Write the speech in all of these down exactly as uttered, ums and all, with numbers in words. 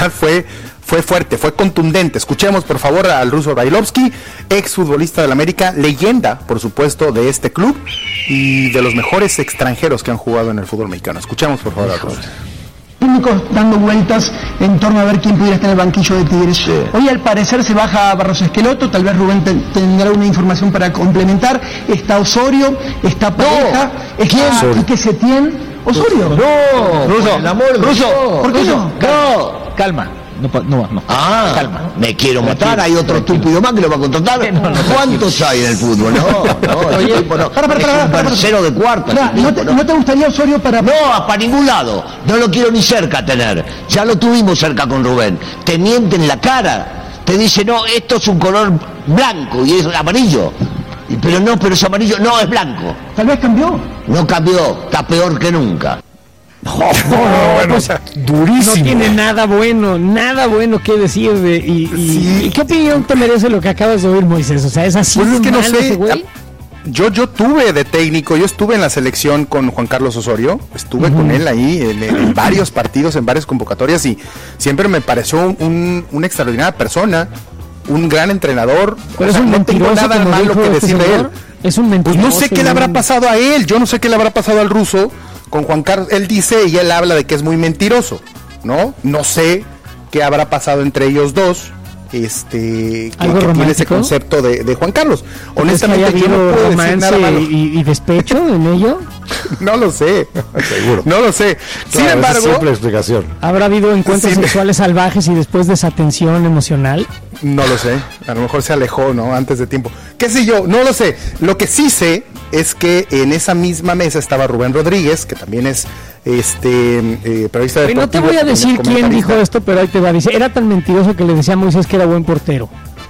verdad fue, fue fuerte, fue contundente. Escuchemos por favor al ruso Brailovsky, exfutbolista del América, leyenda por supuesto de este club y de los mejores extranjeros que han jugado en el fútbol mexicano. Escuchemos por favor al ruso. Técnicos dando vueltas en torno a ver quién pudiera estar en el banquillo de Tigres. Sí. Hoy al parecer se baja Barros Esqueloto, tal vez Rubén te, tendrá una información para complementar. Está Osorio, está Pareja, no. está Quique Setién. Osorio. No, Ruso, el amor, Ruso, ¿por qué Ruso, no? No, calma. No, no, no. Ah, calma. Me quiero matar, hay otro estúpido más que lo va a contratar. No, no, ¿cuántos hay en el fútbol? No, no, el tipo no. Para, para, para, es un para, tercero de cuarta. Para, ¿no, te, ¿No te gustaría Osorio para...? No, para ningún lado. No lo quiero ni cerca tener. Ya lo tuvimos cerca con Rubén. Te miente en la cara. Te dice, no, esto es un color blanco y es amarillo. Pero no, pero es amarillo. No, es blanco. Tal vez cambió. No cambió. Está peor que nunca. No, no, no, bueno, pues, durísimo. No tiene nada bueno, nada bueno que decir de, y, y, sí. ¿Y qué opinión te merece lo que acabas de oír, Moisés? O sea, es así. Pues es que no sé, yo, yo tuve de técnico, yo estuve en la selección con Juan Carlos Osorio, estuve uh-huh. con él ahí en, en varios partidos, en varias convocatorias y siempre me pareció un, un, una extraordinaria persona, un gran entrenador. Pero es un no tengo nada malo que decir de él. Es un mentiroso. Pues no sé qué le habrá pasado a él, yo no sé qué le habrá pasado al ruso. Con Juan Carlos, él dice y él habla de que es muy mentiroso, ¿no? No sé qué habrá pasado entre ellos dos, este, que, que tiene ese concepto de, de Juan Carlos. Honestamente, yo no puedo decir nada malo. Y, y despecho en ello. No lo sé, seguro. No lo sé. Sin claro, embargo, es simple explicación. ¿Habrá habido encuentros sí. sexuales salvajes y después desatención emocional? No lo sé. A lo mejor se alejó, ¿no? Antes de tiempo. ¿Qué sé yo? No lo sé. Lo que sí sé es que en esa misma mesa estaba Rubén Rodríguez, que también es este eh, periodista deportivo. No te voy a decir quién dijo esto, pero ahí te va. Dice, era tan mentiroso que le decía a Moisés que era buen portero.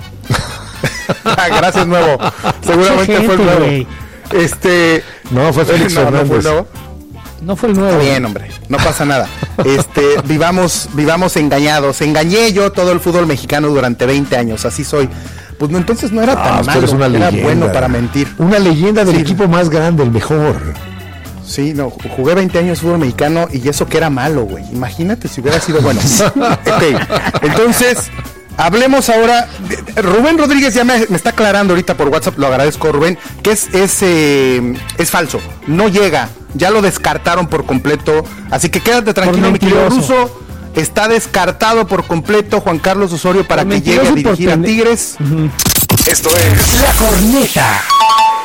Gracias, Nuevo. Seguramente gente, fue el Nuevo. Wey. Este, no, fue Félix no, Hernández. No fue el Nuevo. No fue el Nuevo. Está bien, hombre, no pasa nada. Este, vivamos, vivamos engañados. Engañé yo todo el fútbol mexicano durante veinte años, así soy. Pues no, entonces no era tan ah, malo, una era leyenda. Bueno para mentir. Una leyenda del sí. equipo más grande, el mejor. Sí, no, jugué veinte años fútbol mexicano y eso que era malo, güey. Imagínate si hubiera sido bueno. Ok, entonces, hablemos ahora. De, Rubén Rodríguez ya me, me está aclarando ahorita por WhatsApp, lo agradezco, Rubén, que es, es, eh, es falso, no llega, ya lo descartaron por completo, así que quédate tranquilo, mi querido Ruso. Está descartado por completo Juan Carlos Osorio para que llegue a dirigir a Tigres. Uh-huh. Esto es La Corneta,